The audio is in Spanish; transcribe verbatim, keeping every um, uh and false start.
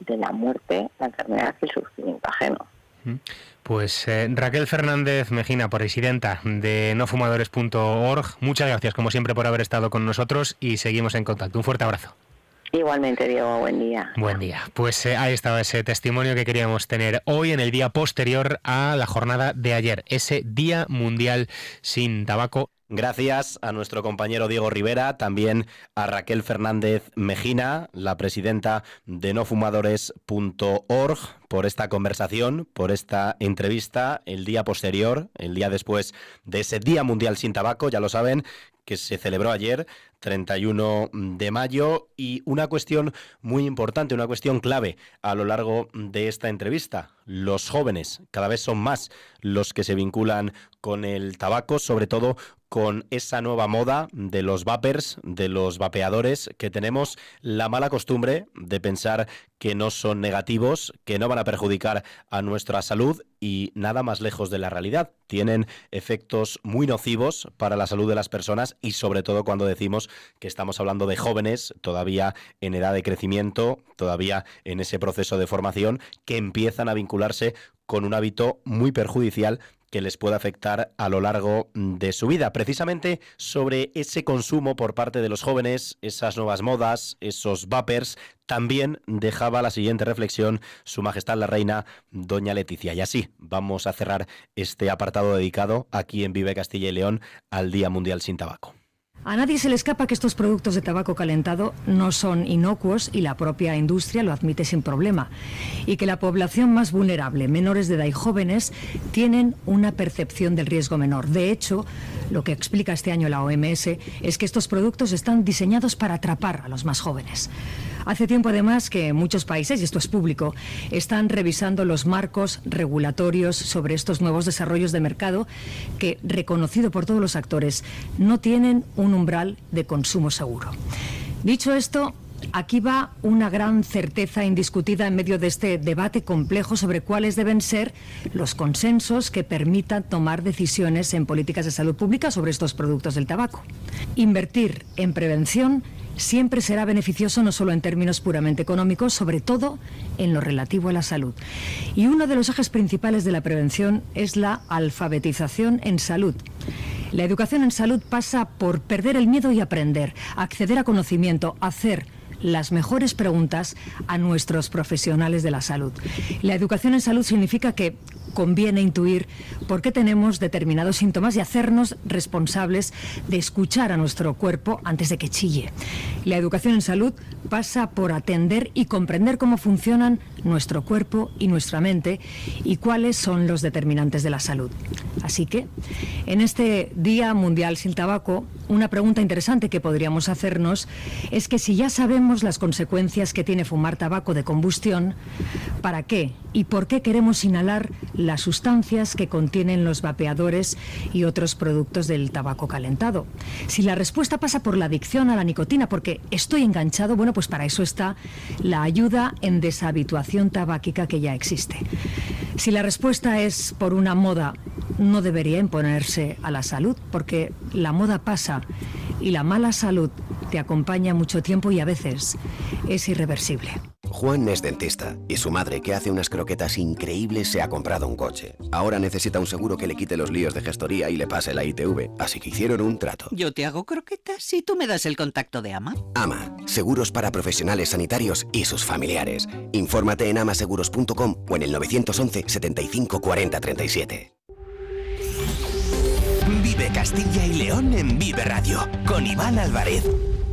de la muerte, la enfermedad y el sufrimiento ajeno. Pues eh, Raquel Fernández Mejina, presidenta de no fumadores punto org, muchas gracias como siempre por haber estado con nosotros y seguimos en contacto. Un fuerte abrazo. Igualmente, Diego, buen día. Buen día. Pues eh, ahí estaba ese testimonio que queríamos tener hoy en el día posterior a la jornada de ayer, ese Día Mundial sin Tabaco. Gracias a nuestro compañero Diego Rivera, también a Raquel Fernández Mejina, la presidenta de no fumadores punto org, por esta conversación, por esta entrevista, el día posterior, el día después de ese Día Mundial sin Tabaco, ya lo saben, que se celebró ayer, treinta y uno de mayo, y una cuestión muy importante, una cuestión clave a lo largo de esta entrevista. Los jóvenes, cada vez son más los que se vinculan con el tabaco, sobre todo con esa nueva moda de los vapers, de los vapeadores, que tenemos la mala costumbre de pensar que no son negativos, que no van a perjudicar a nuestra salud y nada más lejos de la realidad. Tienen efectos muy nocivos para la salud de las personas y sobre todo cuando decimos que estamos hablando de jóvenes todavía en edad de crecimiento, todavía en ese proceso de formación, que empiezan a vincularse con un hábito muy perjudicial que les puede afectar a lo largo de su vida. Precisamente sobre ese consumo por parte de los jóvenes, esas nuevas modas, esos vapers, también dejaba la siguiente reflexión Su Majestad la Reina, doña Leticia. Y así vamos a cerrar este apartado dedicado aquí en Vive Castilla y León al Día Mundial sin Tabaco. A nadie se le escapa que estos productos de tabaco calentado no son inocuos y la propia industria lo admite sin problema. Y que la población más vulnerable, menores de edad y jóvenes, tienen una percepción del riesgo menor. De hecho, lo que explica este año la O M S es que estos productos están diseñados para atrapar a los más jóvenes. Hace tiempo, además, que muchos países, y esto es público, están revisando los marcos regulatorios sobre estos nuevos desarrollos de mercado que, reconocido por todos los actores, no tienen un umbral de consumo seguro. Dicho esto, aquí va una gran certeza indiscutida en medio de este debate complejo sobre cuáles deben ser los consensos que permitan tomar decisiones en políticas de salud pública sobre estos productos del tabaco. Invertir en prevención siempre será beneficioso no solo en términos puramente económicos, sobre todo en lo relativo a la salud. Y uno de los ejes principales de la prevención es la alfabetización en salud. La educación en salud pasa por perder el miedo y aprender, acceder a conocimiento, hacer las mejores preguntas a nuestros profesionales de la salud. La educación en salud significa que conviene intuir por qué tenemos determinados síntomas y hacernos responsables de escuchar a nuestro cuerpo antes de que chille. La educación en salud pasa por atender y comprender cómo funcionan nuestro cuerpo y nuestra mente y cuáles son los determinantes de la salud. Así que, en este Día Mundial sin Tabaco, una pregunta interesante que podríamos hacernos es que si ya sabemos las consecuencias que tiene fumar tabaco de combustión, ¿para qué y por qué queremos inhalar las sustancias que contienen los vapeadores y otros productos del tabaco calentado? Si la respuesta pasa por la adicción a la nicotina, porque estoy enganchado, bueno, pues para eso está la ayuda en deshabituación tabáquica que ya existe. Si la respuesta es por una moda, no debería imponerse a la salud, porque la moda pasa y la mala salud te acompaña mucho tiempo y a veces es irreversible. Juan es dentista y su madre, que hace unas croquetas increíbles, se ha comprado un coche. Ahora necesita un seguro que le quite los líos de gestoría y le pase la I T V, así que hicieron un trato. Yo te hago croquetas y tú me das el contacto de AMA. AMA, seguros para profesionales sanitarios y sus familiares. Infórmate en amaseguros punto com o en el nueve once, setenta y cinco, cuarenta, treinta y siete. Vive Castilla y León en Vive Radio, con Iván Álvarez.